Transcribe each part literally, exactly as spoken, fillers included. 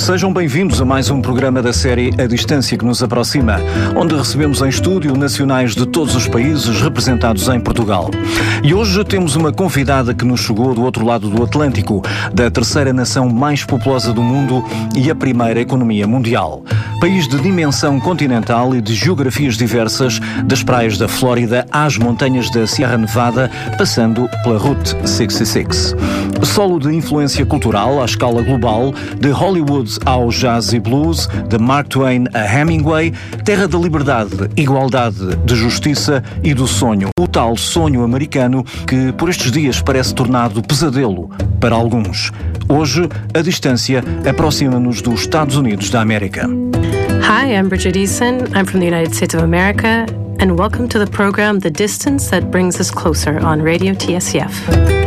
Sejam bem-vindos a mais um programa da série A Distância que nos aproxima, onde recebemos em estúdio nacionais de todos os países representados em Portugal. E hoje temos uma convidada que nos chegou do outro lado do Atlântico, da terceira nação mais populosa do mundo e a primeira economia mundial. País de dimensão continental e de geografias diversas, das praias da Flórida às montanhas da Sierra Nevada, passando pela Route sessenta e seis. Solo de influência cultural à escala global, de Hollywood ao jazz e blues, de Mark Twain a Hemingway, terra da liberdade, igualdade, de justiça e do sonho. O tal sonho americano que por estes dias parece tornado pesadelo para alguns. Hoje, a distância aproxima-nos dos Estados Unidos da América. Hi, I'm Bridget Eason. I'm from the United States of America, and welcome to the program The Distance That Brings Us Closer on Radio T S F.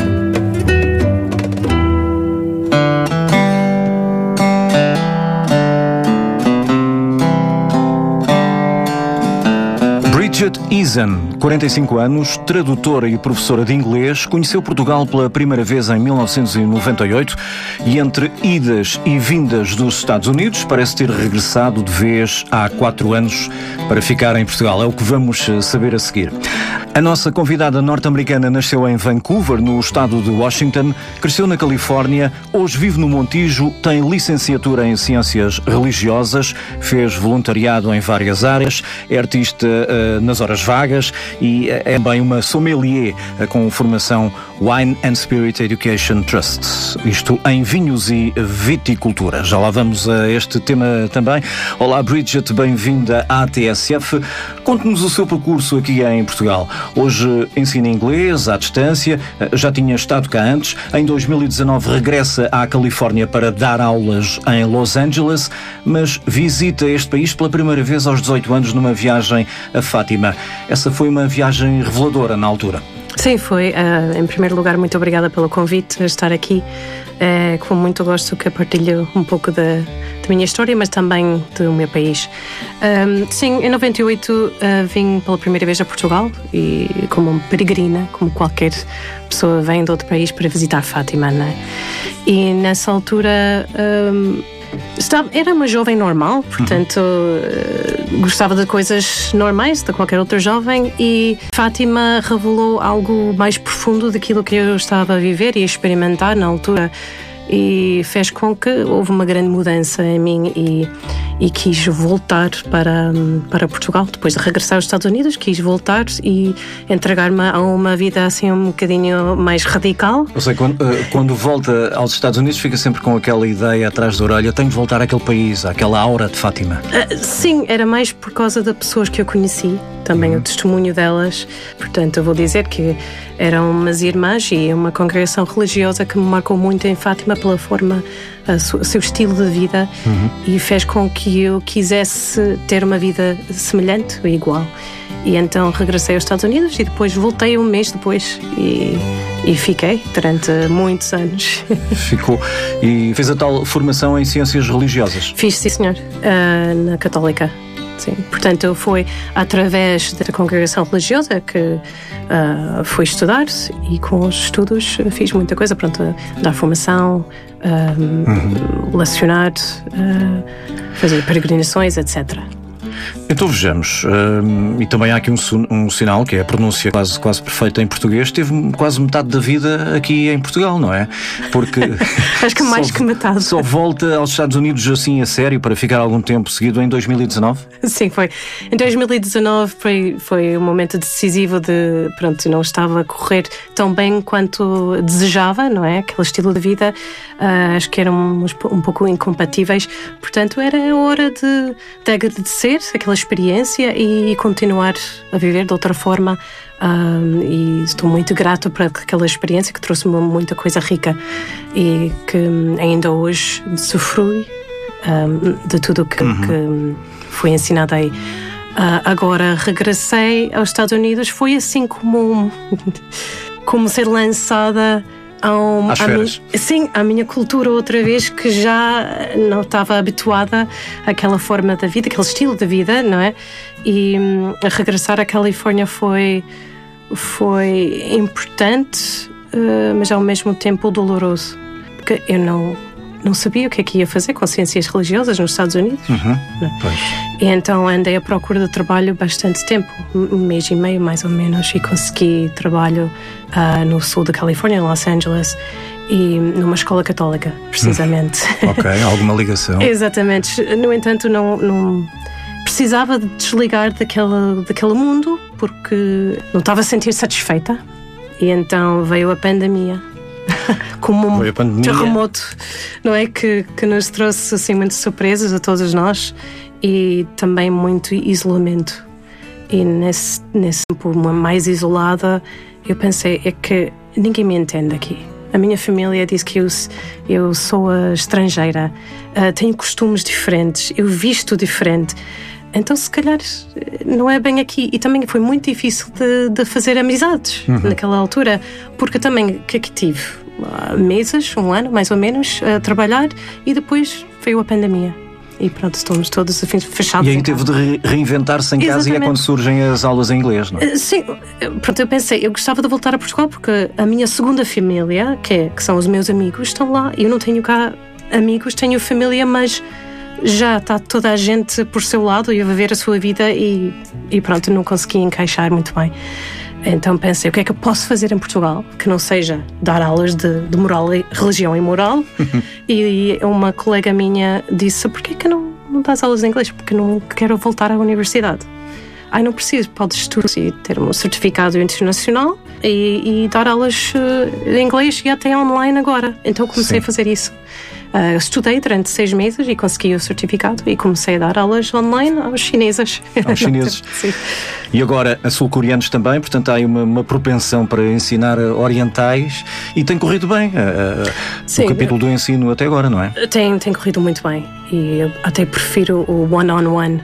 Bridget Eason, quarenta e cinco anos, tradutora e professora de inglês, conheceu Portugal pela primeira vez em mil novecentos e noventa e oito e entre idas e vindas dos Estados Unidos parece ter regressado de vez há quatro anos para ficar em Portugal. É o que vamos saber a seguir. A nossa convidada norte-americana nasceu em Vancouver, no estado de Washington, cresceu na Califórnia, hoje vive no Montijo, tem licenciatura em Ciências Religiosas, fez voluntariado em várias áreas, é artista uh, nas horas vagas e é também uma sommelier uh, com formação Wine and Spirit Education Trust, isto em vinhos e viticultura. Já lá vamos a este tema também. Olá Bridget, bem-vinda à T S F. Conte-nos o seu percurso aqui em Portugal. Hoje ensina inglês à distância, já tinha estado cá antes. Em dois mil e dezanove regressa à Califórnia para dar aulas em Los Angeles, mas visita este país pela primeira vez aos dezoito anos numa viagem a Fátima. Essa foi uma viagem reveladora na altura. Sim, foi. Uh, em primeiro lugar, muito obrigada pelo convite a estar aqui. Uh, com muito gosto que partilho um pouco da, da minha história, mas também do meu país. Um, sim, em noventa e oito uh, vim pela primeira vez a Portugal e como peregrina, como qualquer pessoa vem de outro país para visitar Fátima, né? E nessa altura um, estava, era uma jovem normal, portanto uh, gostava de coisas normais de qualquer outro jovem, e Fátima revelou algo mais profundo daquilo que eu estava a viver e a experimentar na altura, e fez com que houve uma grande mudança em mim e, e quis voltar para, para Portugal. Depois de regressar aos Estados Unidos, quis voltar e entregar-me a uma vida assim um bocadinho mais radical. Ou seja, quando, quando volta aos Estados Unidos fica sempre com aquela ideia atrás da orelha: tenho de voltar àquele país, àquela aura de Fátima. Uh, sim, era mais por causa das pessoas que eu conheci, também uhum. o testemunho delas. Portanto, eu vou dizer que eram umas irmãs e uma congregação religiosa que me marcou muito em Fátima pela forma, o seu estilo de vida, uhum. e fez com que eu quisesse ter uma vida semelhante ou igual. E então regressei aos Estados Unidos e depois voltei um mês depois e, e fiquei durante muitos anos. Ficou. E fez a tal formação em Ciências Religiosas? Fiz, sim senhor, uh, na Católica. Sim. Portanto, foi através da congregação religiosa que uh, fui estudar, e com os estudos fiz muita coisa, pronto, dar formação, uh, uhum. lecionar, uh, fazer peregrinações, etcétera. Então vejamos, um, e também há aqui um, um sinal, que é a pronúncia quase, quase perfeita em português. Teve quase metade da vida aqui em Portugal, não é? Porque acho que mais só, que metade. Só volta aos Estados Unidos assim a sério para ficar algum tempo seguido em dois mil e dezanove? Sim, foi. Em dois mil e dezanove foi, foi um momento decisivo de, pronto, não estava a correr tão bem quanto desejava, não é? Aquele estilo de vida, uh, acho que eram um, um pouco incompatíveis. Portanto, era a hora de, de agradecer aquela experiência e continuar a viver de outra forma, um, e estou muito grato por aquela experiência que trouxe-me muita coisa rica e que ainda hoje usufrui um, de tudo o que, uhum. que foi ensinado aí. Uh, agora regressei aos Estados Unidos, foi assim como, como ser lançada Um, Às férias. Mi- sim, a minha cultura outra vez, que já não estava habituada àquela forma da vida, aquele estilo de vida, não é? E um, a regressar à Califórnia foi, foi importante, uh, mas ao mesmo tempo doloroso, porque eu não, não sabia o que é que ia fazer com ciências religiosas nos Estados Unidos. Uhum. Pois. E então andei à procura de trabalho bastante tempo, um mês e meio mais ou menos, e consegui trabalho uh, no sul da Califórnia, em Los Angeles, e numa escola católica, precisamente. Hum. Ok, alguma ligação? Exatamente. No entanto, não, não precisava de desligar daquele, daquele mundo, porque não estava a sentir satisfeita. E então veio a pandemia. Como um terremoto, não é? Que, que nos trouxe assim, muitas surpresas a todos nós e também muito isolamento. E nesse, nesse tempo mais isolada, eu pensei, é que ninguém me entende aqui. A minha família diz que eu, eu sou a estrangeira, uh, tenho costumes diferentes, eu visto diferente. Então, se calhar, não é bem aqui. E também foi muito difícil de, de fazer amizades uhum. naquela altura, porque também que aqui tive uh, meses, um ano mais ou menos, a trabalhar, e depois veio a pandemia. E pronto, estamos todos fechados. E aí teve de re- reinventar-se em casa. Exatamente. E é quando surgem as aulas em inglês, não é? Uh, sim, pronto, eu pensei, eu gostava de voltar a Portugal porque a minha segunda família, que, é, que são os meus amigos, estão lá. Eu não tenho cá amigos, tenho família, mas já está toda a gente por seu lado e a viver a sua vida e, e pronto, não consegui encaixar muito bem. Então pensei, o que é que eu posso fazer em Portugal que não seja dar aulas de, de moral, religião e moral? E uma colega minha disse, por que é que não, não dás aulas de inglês? Porque não quero voltar à universidade. Ai, não preciso, podes estudar e ter um certificado internacional e, e dar aulas de inglês e até online agora. Então comecei Sim. a fazer isso. Uh, estudei durante seis meses e consegui o certificado e comecei a dar aulas online aos chineses. Aos chineses. Sim. E agora a sul-coreanos também, portanto há aí uma, uma propensão para ensinar orientais e tem corrido bem uh, Sim, o capítulo do ensino até agora, não é? Tem, tem corrido muito bem e eu até prefiro o one-on-one,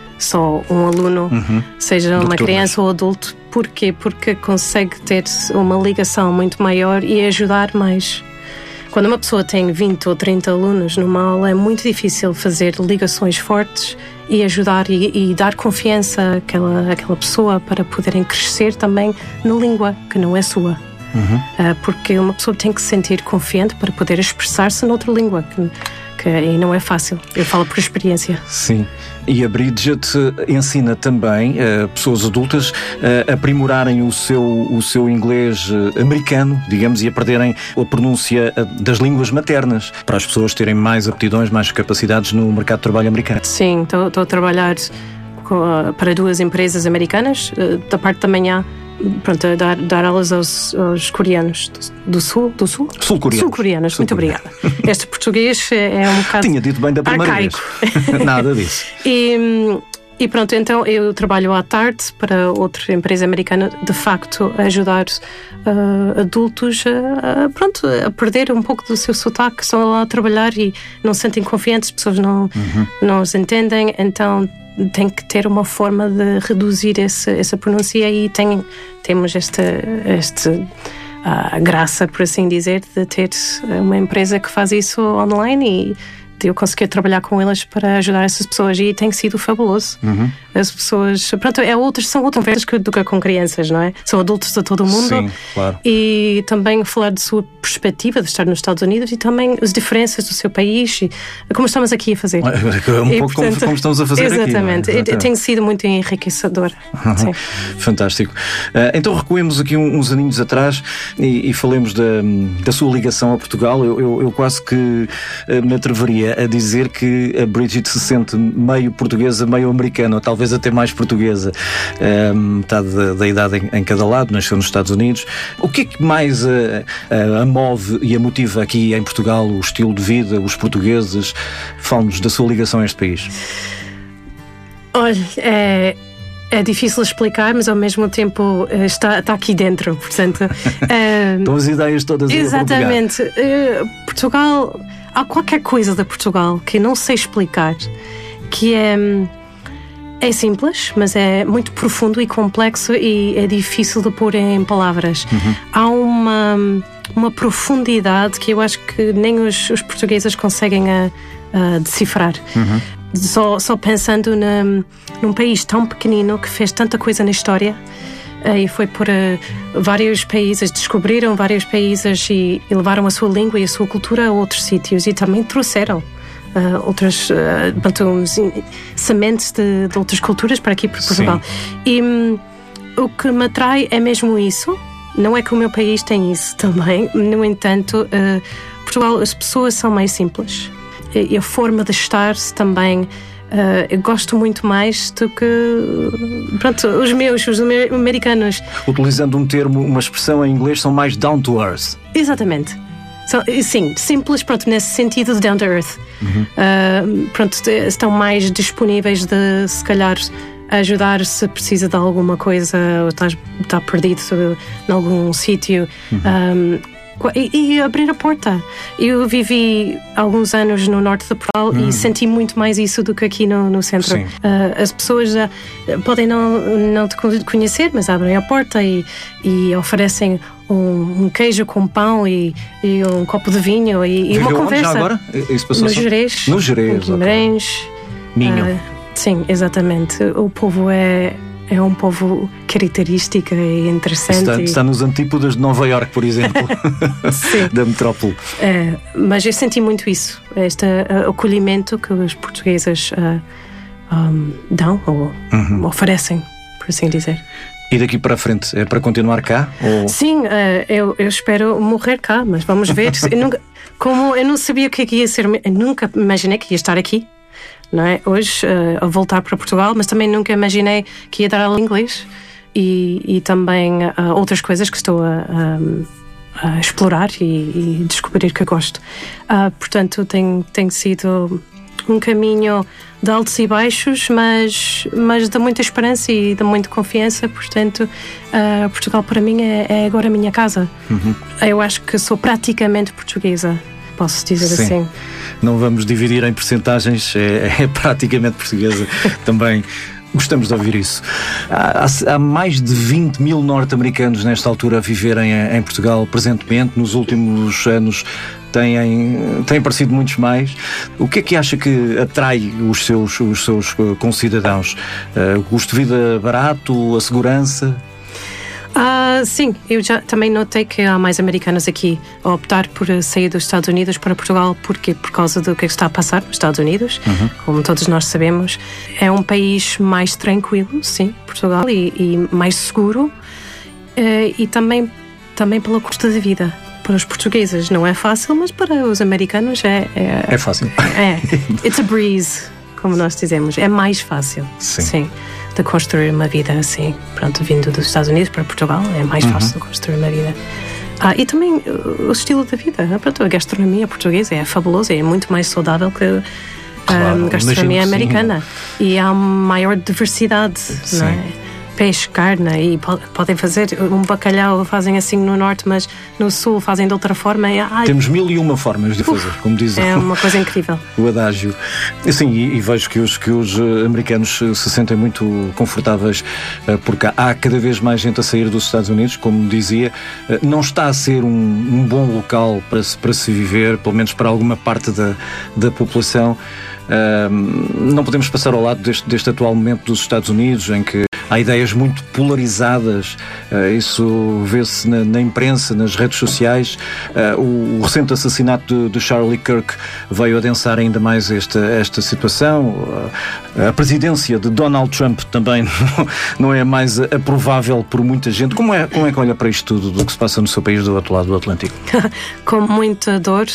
só um aluno, uhum. seja uma criança ou adulto. Porquê? Porque consegue ter uma ligação muito maior e ajudar mais. Quando uma pessoa tem vinte ou trinta alunos numa aula, é muito difícil fazer ligações fortes e ajudar e, e dar confiança àquela, àquela pessoa para poderem crescer também na língua que não é sua. Uhum. Uh, porque uma pessoa tem que se sentir confiante para poder expressar-se noutra língua, que, que e não é fácil. Eu falo por experiência. Sim. E a Bridget ensina também uh, pessoas adultas uh, a aprimorarem o seu, o seu inglês uh, americano, digamos, e a perderem a pronúncia uh, das línguas maternas, para as pessoas terem mais aptidões, mais capacidades no mercado de trabalho americano. Sim, estou a trabalhar com, uh, para duas empresas americanas, uh, da parte da manhã, pronto, a dar, dar aulas aos, aos coreanos do, do sul, do sul? Sul-coreanos. Sul-coreanos, muito obrigada. Este português é um bocado Tinha dito bem da primeira arcaico. Vez. Nada disso. E, e pronto, então eu trabalho à tarde para outra empresa americana, de facto, a ajudar uh, adultos a, a, pronto, a perder um pouco do seu sotaque, estão lá a trabalhar e não se sentem confiantes, as pessoas não, uhum. não os entendem, então tem que ter uma forma de reduzir esse, essa pronúncia e tem, temos esta, esta uh, graça, por assim dizer, de ter uma empresa que faz isso online e de eu conseguir trabalhar com elas para ajudar essas pessoas e tem sido fabuloso. Uhum. As pessoas, pronto, é outras, são outras conversas do que com crianças, não é? São adultos de todo o mundo. Sim, claro. E também falar de sua perspectiva de estar nos Estados Unidos e também as diferenças do seu país e como estamos aqui a fazer. Um e, pouco portanto, como, como estamos a fazer exatamente. aqui. Exatamente. Exatamente. Tem sido muito enriquecedor. Uhum. Sim. Fantástico. Uh, então recuemos aqui uns aninhos atrás e, e falemos da, da sua ligação a Portugal. Eu, eu, eu quase que uh, me atreveria a dizer que a Bridget se sente meio portuguesa, meio americana, ou talvez até mais portuguesa. Uh, metade da, da idade em, em cada lado, nasceu nos Estados Unidos. O que é que mais a, a, a move e a motiva aqui em Portugal, o estilo de vida, os portugueses? Fale-nos da sua ligação a este país. Olha, é... É difícil explicar, mas ao mesmo tempo está, está aqui dentro, portanto... Uh, Estão as ideias todas a exatamente. Uh, Portugal... Há qualquer coisa de Portugal que não sei explicar, que é, é simples, mas é muito profundo e complexo e é difícil de pôr em palavras. Uhum. Há uma, uma profundidade que eu acho que nem os, os portugueses conseguem a, a decifrar. Uhum. Só, só pensando na, num país tão pequenino que fez tanta coisa na história, e foi por uh, vários países, descobriram vários países e, e levaram a sua língua e a sua cultura a outros sítios e também trouxeram uh, outras uh, pronto, sementes de, de outras culturas para aqui, para Portugal. Sim. E um, o que me atrai é mesmo isso. Não é que o meu país tem isso também, no entanto, uh, Portugal, as pessoas são mais simples e a forma de estar também. Uh, eu gosto muito mais do que pronto, os meus, os americanos. Utilizando um termo, uma expressão em inglês, são mais down to earth. Exatamente. São, sim, simples, pronto, nesse sentido de down to earth. Uhum. Uh, pronto, estão mais disponíveis de, se calhar, ajudar se precisa de alguma coisa ou está, está perdido em algum sítio. Uhum. Um, E, e abrir a porta. Eu vivi alguns anos no norte de Portugal hum. e senti muito mais isso do que aqui no, no centro. Uh, as pessoas já podem não, não te conhecer, mas abrem a porta e, e oferecem um, um queijo com pão e, e um copo de vinho e, e uma conversa. Já agora? Isso passou no Jerez. No Jerez. No Guimarães. Okay. Minho. Uh, sim, exatamente. O povo é... É um povo característico e interessante. Está, e... está nos antípodas de Nova Iorque, por exemplo, da metrópole. É, mas eu senti muito isso, este uh, acolhimento que os portugueses uh, um, dão ou uhum. oferecem, por assim dizer. E daqui para a frente, é para continuar cá? Ou... Sim, uh, eu, eu espero morrer cá, mas vamos ver. eu nunca, como eu não sabia o que ia ser, eu nunca imaginei que ia estar aqui. Não é? Hoje, uh, a voltar para Portugal, mas também nunca imaginei que ia dar aula de inglês e, e também uh, outras coisas que estou a, a, a explorar e, e descobrir que eu gosto. Uh, portanto, tem, tem sido um caminho de altos e baixos, mas, mas de muita esperança e de muita confiança. Portanto, uh, Portugal para mim é, é agora a minha casa. Uhum. Eu acho que sou praticamente portuguesa. Posso dizer Sim. assim. Não vamos dividir em percentagens, é, é praticamente portuguesa. Também gostamos de ouvir isso. Há, há mais de vinte mil norte-americanos nesta altura a viverem em, em Portugal presentemente. Nos últimos anos têm, têm aparecido muitos mais. O que é que acha que atrai os seus, os seus concidadãos? Uh, o custo de vida barato, a segurança? Uh, sim, eu já também notei que há mais americanos aqui a optar por sair dos Estados Unidos para Portugal. Porquê? Por causa do que está a passar nos Estados Unidos. Uhum. Como todos nós sabemos, é um país mais tranquilo, sim, Portugal, e, e mais seguro, uh, e também, também pelo custo de vida. Para os portugueses não é fácil, mas para os americanos é... É, é fácil. É, it's a breeze, como nós dizemos. É mais fácil, sim. sim. De construir uma vida assim, pronto, vindo dos Estados Unidos para Portugal é mais fácil uhum. de construir uma vida. Ah, e também o estilo de vida, pronto, a gastronomia portuguesa é fabulosa, é muito mais saudável que claro, a gastronomia americana. Sim. E há maior diversidade, sim. não é? Peixe, carne, e podem fazer um bacalhau, fazem assim no norte, mas no sul fazem de outra forma. E, ai, temos mil e uma formas de fazer, Uf, como diz é uma coisa incrível. O adágio. Assim, e, e vejo que os, que os americanos se sentem muito confortáveis porque há cada vez mais gente a sair dos Estados Unidos, como dizia. Não está a ser um, um bom local para se, para se viver, pelo menos para alguma parte da, da população. Um, não podemos passar ao lado deste, deste atual momento dos Estados Unidos, em que há ideias muito polarizadas, uh, isso vê-se na, na imprensa, nas redes sociais. Uh, o, o recente assassinato de, de Charlie Kirk veio adensar ainda mais esta, esta situação. Uh, a presidência de Donald Trump também não, não é mais aprovável por muita gente. Como é, como é que olha para isto tudo, do que se passa no seu país do outro lado do Atlântico? Com muita dor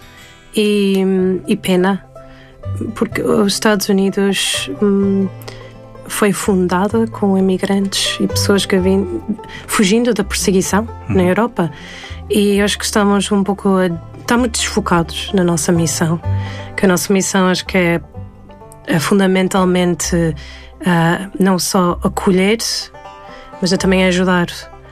e, e pena, porque os Estados Unidos hum, foi fundada com imigrantes e pessoas que vêm fugindo da perseguição uhum. na Europa, e acho que estamos um pouco estamos desfocados na nossa missão, que a nossa missão acho que é, é fundamentalmente uh, não só acolher, mas é também ajudar.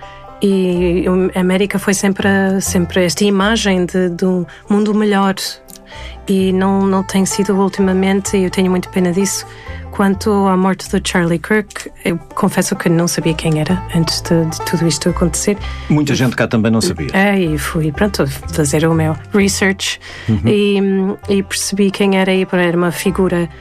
E a América foi sempre, sempre esta imagem de, de um mundo melhor, e não, não tem sido ultimamente, e eu tenho muito pena disso. Quanto à morte do Charlie Kirk, eu confesso que não sabia quem era antes de, de tudo isto acontecer. Muita gente cá também não sabia. É, e fui, pronto, fazer o meu research uhum. e, e percebi quem era, e era uma figura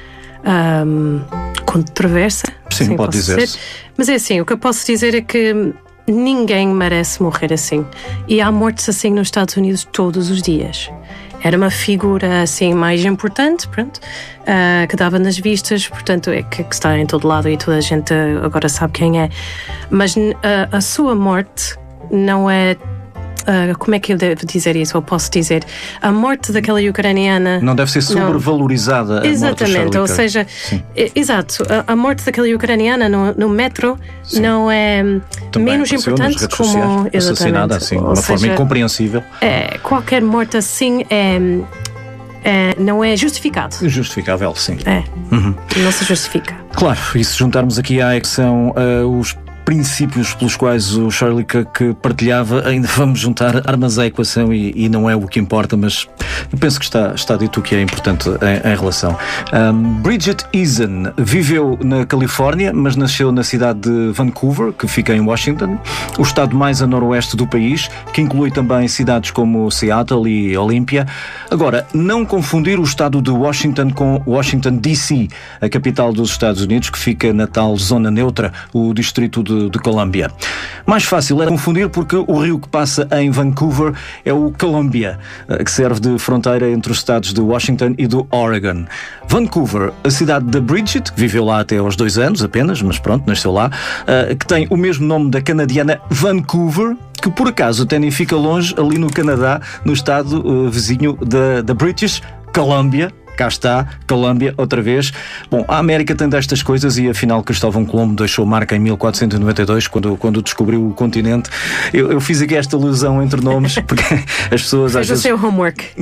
um, controversa. Sim, assim pode dizer-se. Mas é assim, o que eu posso dizer é que ninguém merece morrer assim. E há mortes assim nos Estados Unidos todos os dias. Era uma figura assim mais importante, pronto, uh, que dava nas vistas, portanto, é que, que está em todo lado e toda a gente agora sabe quem é. Mas uh, a sua morte não é. Uh, como é que eu devo dizer isso? Ou posso dizer? A morte daquela ucraniana. Não deve ser sobrevalorizada. Não. Exatamente, ou seja, é, exato, a, a morte daquela ucraniana no, no metro Sim. não é Também menos importante como. Assassinada assim, de uma seja, forma incompreensível. É, qualquer morte assim é. É, não é justificado. Justificável, sim. É, uhum. Não se justifica. Claro, e se juntarmos aqui à que são uh, os princípios pelos quais o Charlie Cooke partilhava, ainda vamos juntar armas à equação e, e não é o que importa, mas eu penso que está, está dito o que é importante em, em relação. Um, Bridget Eason viveu na Califórnia, mas nasceu na cidade de Vancouver, que fica em Washington, o estado mais a noroeste do país, que inclui também cidades como Seattle e Olympia. Agora, não confundir o estado de Washington com Washington D C, a capital dos Estados Unidos, que fica na tal zona neutra, o distrito de de Colômbia. Mais fácil é confundir porque o rio que passa em Vancouver é o Columbia, que serve de fronteira entre os estados de Washington e do Oregon. Vancouver, a cidade da Bridget, que viveu lá até aos dois anos apenas, mas pronto, nasceu lá, que tem o mesmo nome da canadiana Vancouver, que por acaso até nem fica longe, ali no Canadá, no estado uh, vizinho da, da British Columbia. Cá está, Colômbia, outra vez. Bom, a América tem destas coisas e afinal Cristóvão Colombo deixou marca em mil quatrocentos e noventa e dois, quando, quando descobriu o continente. Eu, eu fiz aqui esta ilusão entre nomes, porque as pessoas às vezes... Fez o seu homework.